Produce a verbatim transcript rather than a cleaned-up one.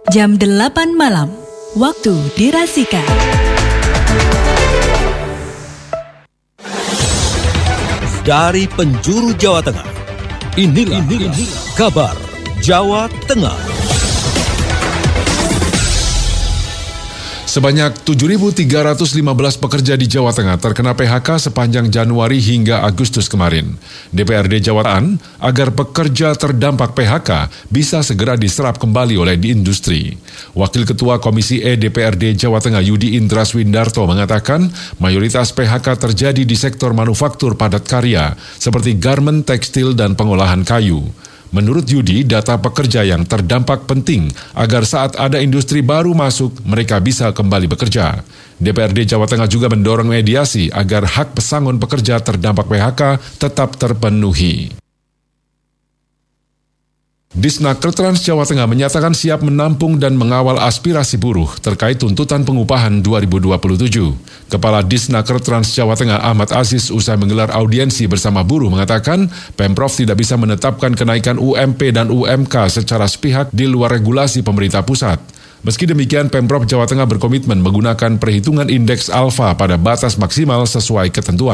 jam delapan malam, waktu dirasikan. Dari penjuru Jawa Tengah, inilah, inilah kabar Jawa Tengah. Sebanyak tujuh ribu tiga ratus lima belas pekerja di Jawa Tengah terkena P H K sepanjang Januari hingga Agustus kemarin. D P R D Jawa Tengah agar pekerja terdampak P H K bisa segera diserap kembali oleh di industri. Wakil Ketua Komisi E D P R D Jawa Tengah Yudi Indra Swindarto mengatakan mayoritas P H K terjadi di sektor manufaktur padat karya seperti garmen, tekstil, dan pengolahan kayu. Menurut Yudi, data pekerja yang terdampak penting agar saat ada industri baru masuk, mereka bisa kembali bekerja. D P R D Jawa Tengah juga mendorong mediasi agar hak pesangon pekerja terdampak P H K tetap terpenuhi. Disnaker Trans Jawa Tengah menyatakan siap menampung dan mengawal aspirasi buruh terkait tuntutan pengupahan dua ribu dua puluh tujuh. Kepala Disnaker Trans Jawa Tengah Ahmad Aziz usai menggelar audiensi bersama buruh mengatakan Pemprov tidak bisa menetapkan kenaikan U M P dan U M K secara sepihak di luar regulasi pemerintah pusat. Meski demikian, Pemprov Jawa Tengah berkomitmen menggunakan perhitungan indeks alfa pada batas maksimal sesuai ketentuan.